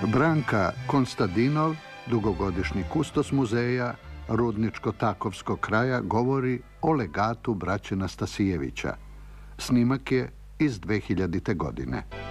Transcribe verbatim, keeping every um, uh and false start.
Branka Konstadinov, dugogodišnji kustos muzeja Rudničko-Takovskog kraja, govori o legatu braće Nastasijevića. Snimak je iz dve hiljadite godine.